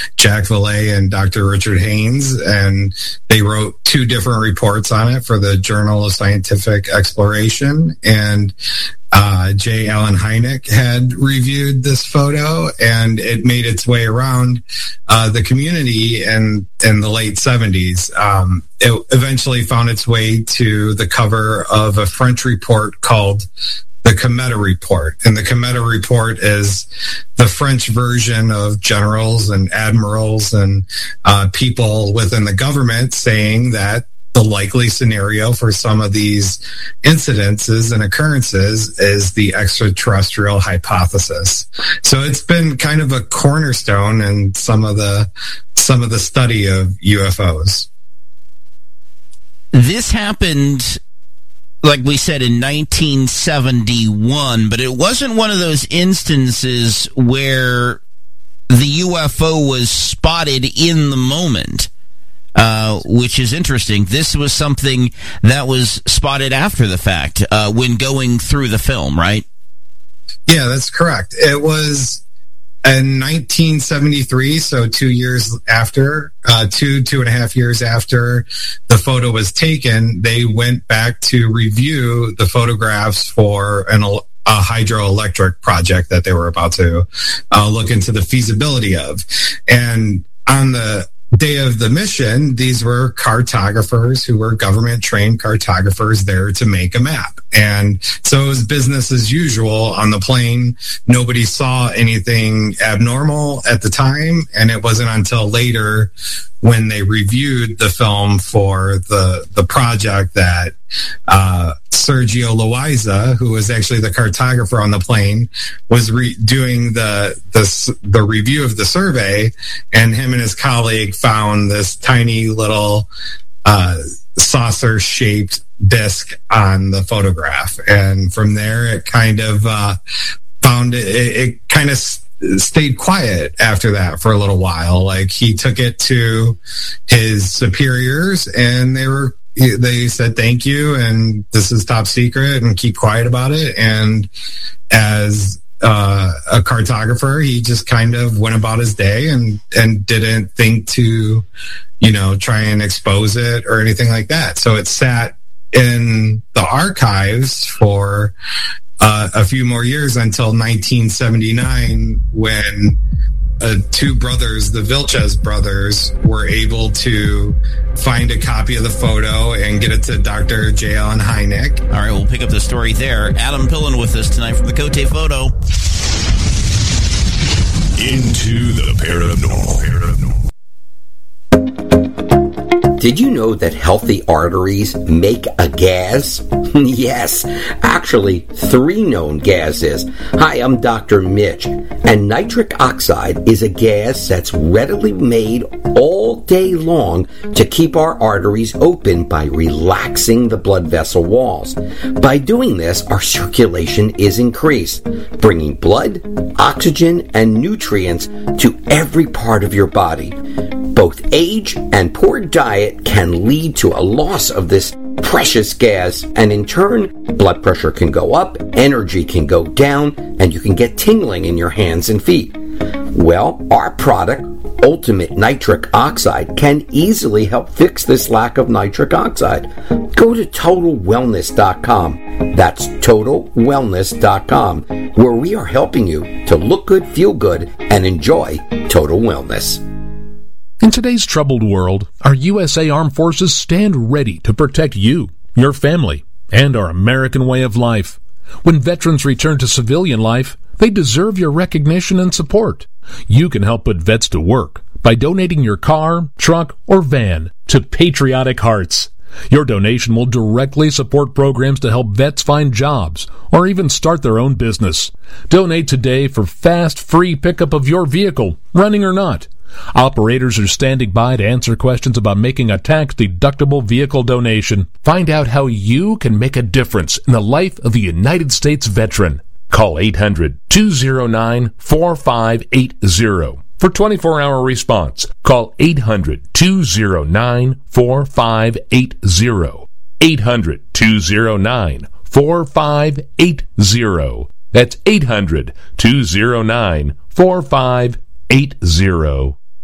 Jack Valet and Dr. Richard Haynes, and they wrote 2 different reports on it for the Journal of Scientific Exploration. And J. Allen Hynek had reviewed this photo, and it made its way around the community in the late 70s. It eventually found its way to the cover of a French report called the Cometa Report. And the Cometa Report is the French version of generals and admirals and people within the government saying that the likely scenario for some of these incidences and occurrences is the extraterrestrial hypothesis. So it's been kind of a cornerstone in some of the study of UFOs. This happened, like we said, in 1971, but it wasn't one of those instances where the UFO was spotted in the moment. Which is interesting. This was something that was spotted after the fact, when going through the film, right? Yeah, that's correct. It was in 1973, so 2 years after, 2.5 years after the photo was taken, they went back to review the photographs for a hydroelectric project that they were about to look into the feasibility of. And on the day of the mission, these were cartographers who were government-trained cartographers there to make a map. And so it was business as usual on the plane. Nobody saw anything abnormal at the time, and it wasn't until later when they reviewed the film for the project that Sergio Loaiza, who was actually the cartographer on the plane, was doing the review of the survey, and him and his colleague found this tiny little saucer-shaped disc on the photograph. And from there, it kind of it kind of stayed quiet after that for a little while. Like, he took it to his superiors, and they said thank you, and this is top secret, and keep quiet about it. And as a cartographer, he just kind of went about his day and didn't think to, try and expose it or anything like that. So it sat in the archives for a few more years until 1979, when 2 brothers, the Vilches brothers, were able to find a copy of the photo and get it to Dr. J. Allen Hynek. All right, we'll pick up the story there. Adam Pillen with us tonight from the Cote Photo. Into the paranormal. Did you know that healthy arteries make a gas? Yes, actually 3 known gases. Hi, I'm Dr. Mitch, and nitric oxide is a gas that's readily made all day long to keep our arteries open by relaxing the blood vessel walls. By doing this, our circulation is increased, bringing blood, oxygen, and nutrients to every part of your body. Both age and poor diet can lead to a loss of this precious gas, and in turn, blood pressure can go up, energy can go down, and you can get tingling in your hands and feet. Well, our product, Ultimate Nitric Oxide, can easily help fix this lack of nitric oxide. Go to TotalWellness.com. That's TotalWellness.com, where we are helping you to look good, feel good, and enjoy total wellness. In today's troubled world, our USA Armed Forces stand ready to protect you, your family, and our American way of life. When veterans return to civilian life, they deserve your recognition and support. You can help put vets to work by donating your car, truck, or van to Patriotic Hearts. Your donation will directly support programs to help vets find jobs or even start their own business. Donate today for fast, free pickup of your vehicle, running or not. Operators are standing by to answer questions about making a tax-deductible vehicle donation. Find out how you can make a difference in the life of a United States veteran. Call 800-209-4580 for 24-hour response. Call 800-209-4580. 800-209-4580. That's 800-209-4580.